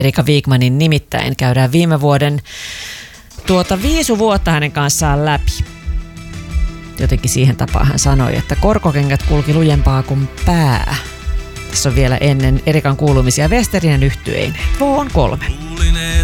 Erika Wigmanin nimittäin käydään viime vuoden viisuvuotta hänen kanssaan läpi. Jotenkin siihen tapaan hän sanoi, että korkokengät kulki lujempaa kuin pää. Tässä on vielä ennen Erikan kuulumisia Westerinen yhtyeineen. Vuon 3.